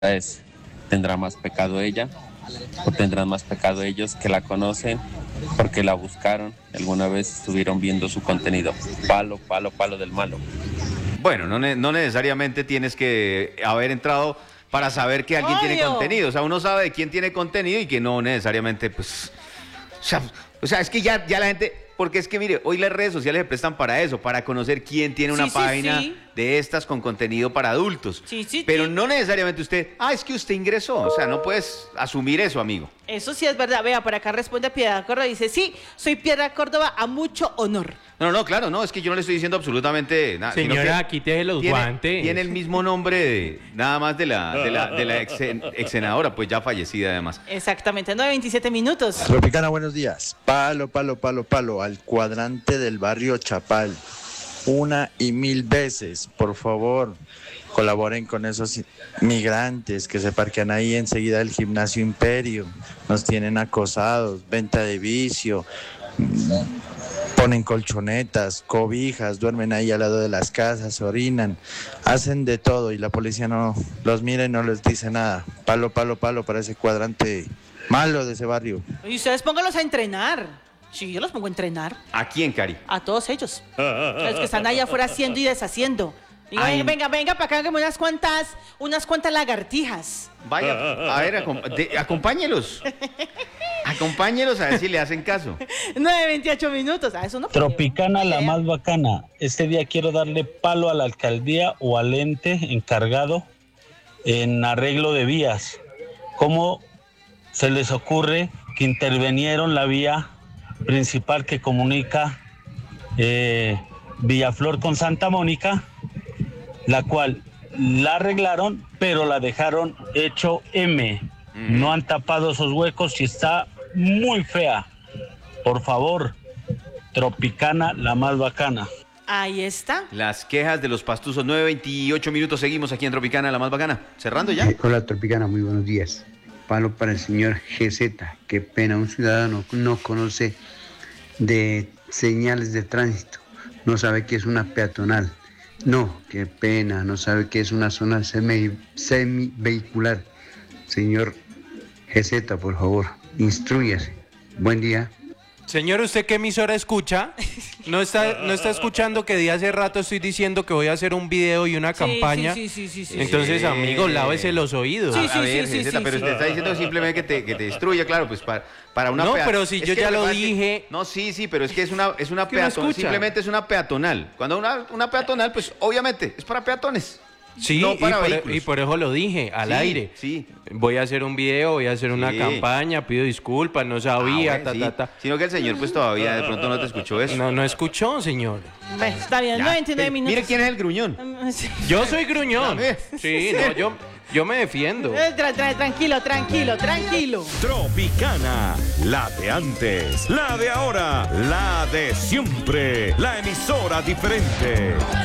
es, ¿tendrá más pecado ella o tendrán más pecado ellos que la conocen porque la buscaron, alguna vez estuvieron viendo su contenido? Palo, palo, palo del malo. Bueno, no necesariamente tienes que haber entrado para saber que alguien tiene contenido. O sea, uno sabe de quién tiene contenido y que no necesariamente, pues... O sea, es que ya la gente... Porque es que, mire, hoy las redes sociales se prestan para eso, para conocer quién tiene una página de estas con contenido para adultos. Pero no necesariamente usted, es que usted ingresó. O sea, no puedes asumir eso, amigo. Eso sí es verdad. Vea, por acá responde Piedad Córdoba. Dice, sí, soy Piedad Córdoba, a mucho honor. No, claro, no, es que yo no le estoy diciendo absolutamente nada. Señora, quítese los guantes. Tiene el mismo nombre nada más de la ex senadora, pues ya fallecida además. Exactamente, 9:27 minutos. Tropicana, buenos días. Palo, palo, palo, palo al cuadrante del barrio Chapal. 1 y 1000 veces, por favor, colaboren con esos migrantes que se parquean ahí enseguida del Gimnasio Imperio. Nos tienen acosados, venta de vicio, ponen colchonetas, cobijas, duermen ahí al lado de las casas, orinan, hacen de todo y la policía no los mira y no les dice nada. Palo, palo, palo para ese cuadrante malo de ese barrio. Y ustedes pónganlos a entrenar. Sí, yo los pongo a entrenar. ¿A quién, Cari? A todos ellos. Los que están allá afuera haciendo y deshaciendo. Digo, venga, para acá, hágame unas cuantas lagartijas. Vaya, a ver, acompáñelos. Acompáñelos a ver si le hacen caso. 9:28 minutos. Eso no. Tropicana, la más bacana. Este día quiero darle palo a la alcaldía o al ente encargado en arreglo de vías. ¿Cómo se les ocurre que intervinieron la vía principal que comunica Villaflor con Santa Mónica, la cual la arreglaron, pero la dejaron hecho M? No han tapado esos huecos y está muy fea. Por favor, Tropicana, la más bacana. Ahí está. Las quejas de los pastuzos. 9:28 minutos, seguimos aquí en Tropicana, la más bacana. Cerrando ya. Hola, Tropicana, muy buenos días. Palo para el señor GZ. Qué pena, un ciudadano no conoce de señales de tránsito, no sabe que es una peatonal. No, qué pena, no sabe que es una zona semi-vehicular. Señor GZ, por favor, instrúyase. Buen día. Señor, ¿usted qué emisora escucha? ¿No está escuchando que de hace rato estoy diciendo que voy a hacer un video y una campaña? Sí. Entonces, amigo, lávese los oídos. A ver, pero usted está diciendo simplemente que te destruya, claro, pues para una... No, pero si yo ya lo dije... No, sí, pero es que es una peatonal, simplemente es una peatonal. Cuando una peatonal, pues obviamente es para peatones. Sí, no y por eso lo dije, al aire. Sí. Voy a hacer un video, voy a hacer una campaña, pido disculpas, no sabía, Sino que el señor pues todavía de pronto no te escuchó eso. No escuchó, señor. Está bien, 99 minutos. Mire quién es el gruñón. Yo soy gruñón. Sí, no, yo me defiendo. Tranquilo. Tropicana, la de antes, la de ahora, la de siempre, la emisora diferente.